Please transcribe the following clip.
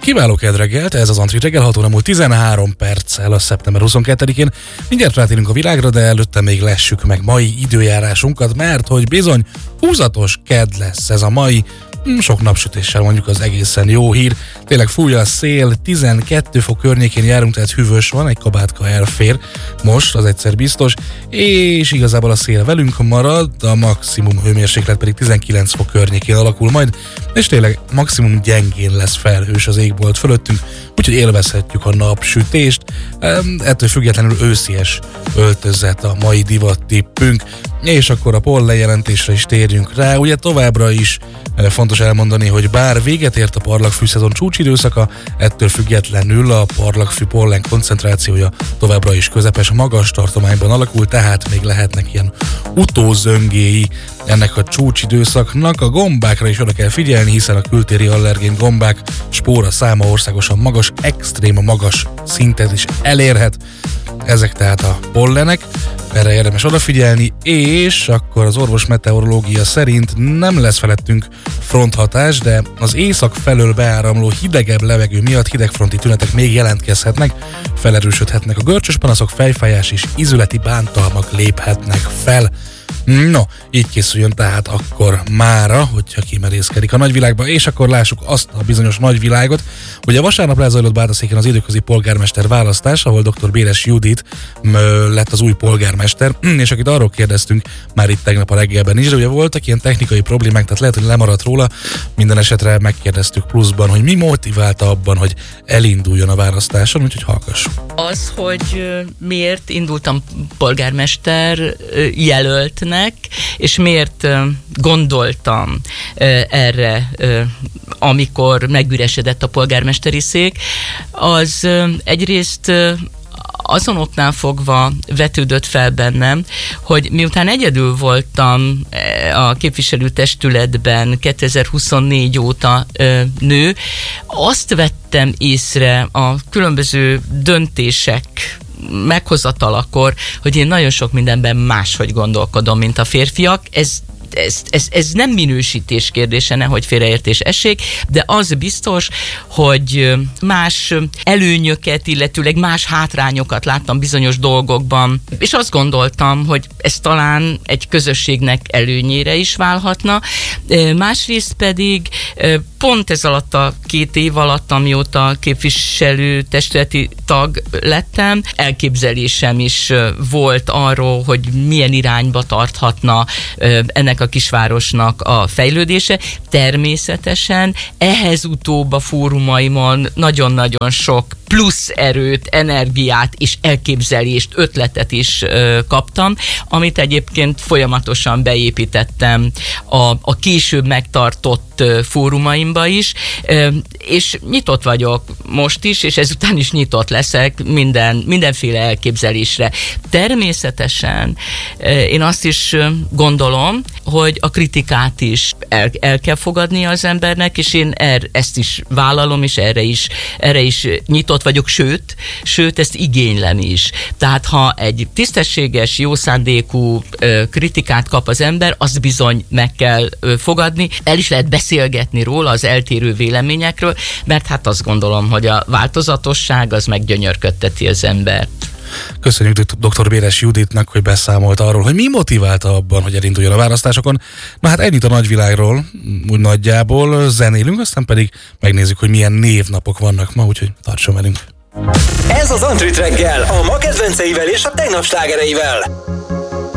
Kiváló kedreggelt, ez az Antrit reggel, 6 óra múlt 13 perccel a szeptember 22-én. Mindjárt rátérünk a világra, de előtte még lessük meg mai időjárásunkat, mert hogy bizony húzatos kedd lesz ez a mai, sok napsütéssel mondjuk az egészen jó hír. Tényleg fúj a szél, 12 fok környékén járunk, tehát hűvös van, egy kabátka elfér most, az egyszer biztos, és igazából a szél velünk marad, a maximum hőmérséklet pedig 19 fok környékén alakul majd, és tényleg maximum gyengén lesz felhős az égbolt fölöttünk, úgyhogy élvezhetjük a napsütést. Ettől függetlenül őszies öltözet a mai divattippünk, és akkor a pollen jelentésre is térjünk rá. Ugye továbbra is fontos elmondani, hogy bár véget ért a parlagfű szezon csúcsidőszaka, ettől függetlenül a parlagfű pollen koncentrációja továbbra is közepes, magas tartományban alakul, tehát még lehetnek ilyen utózöngéi ennek a csúcsidőszaknak. A gombákra is oda kell figyelni, hiszen a kültéri allergén gombák spóra száma országosan magas, extrém magas szintet is elérhet. Ezek tehát a pollenek, erre érdemes odafigyelni, és akkor az orvos meteorológia szerint nem lesz felettünk fronthatás, de az észak felől beáramló hidegebb levegő miatt hidegfronti tünetek még jelentkezhetnek, felerősödhetnek a görcsös panaszok, fejfájás és ízületi bántalmak léphetnek fel. No, így készüljön tehát akkor mára, hogyha kimerészkedik a nagyvilágba, és akkor lássuk azt a bizonyos nagyvilágot, hogy a vasárnap lezajlott Bátaszéken az időközi polgármester választás, ahol dr. Béres Judit lett az új polgármester, és akit arról kérdeztünk már itt tegnap a reggelben is, de ugye voltak ilyen technikai problémák, tehát lehet, hogy lemaradt róla, minden esetre megkérdeztük pluszban, hogy mi motiválta abban, hogy elinduljon a választáson, úgyhogy hallgassuk. Az, hogy miért indultam polgármester jelöltnek, és miért gondoltam erre, amikor megüresedett a polgármesteri szék, az egyrészt azon oknál fogva vetődött fel bennem, hogy miután egyedül voltam a képviselőtestületben 2024 óta nő, azt vettem észre a különböző döntések meghozatalakor, hogy én nagyon sok mindenben máshogy gondolkodom, mint a férfiak. Ez nem minősítés kérdése, nehogy félreértés essék, de az biztos, hogy más előnyöket, illetőleg más hátrányokat láttam bizonyos dolgokban, és azt gondoltam, hogy ez talán egy közösségnek előnyére is válhatna. Másrészt pedig pont ez alatt a 2 év alatt, amióta képviselőtestületi tag lettem, elképzelésem is volt arról, hogy milyen irányba tarthatna ennek a kisvárosnak a fejlődése. Természetesen ehhez utóbb a fórumaimon nagyon-nagyon sok plusz erőt, energiát és elképzelést, ötletet is kaptam, amit egyébként folyamatosan beépítettem a később megtartott fórumaimba is, és nyitott vagyok most is, és ezután is nyitott leszek mindenféle elképzelésre. Természetesen én azt is gondolom, hogy a kritikát is el kell fogadnia az embernek, és én ezt is vállalom, és erre is nyitott vagyok, sőt, ezt igénylem is. Tehát ha egy tisztességes, jó szándékú kritikát kap az ember, azt bizony meg kell fogadni, el is lehet beszélgetni róla, az eltérő véleményekről, mert hát azt gondolom, hogy a változatosság az meggyönyörködteti az embert. Köszönjük dr. Béres Juditnak, hogy beszámolt arról, hogy mi motiválta abban, hogy elinduljon a választásokon. Na hát ennyit a nagyvilágról, úgy nagyjából zenélünk, aztán pedig megnézzük, hogy milyen névnapok vannak ma, úgyhogy tartson velünk. Ez az Antrit reggel, a ma kedvenceivel és a tegnap slágereivel.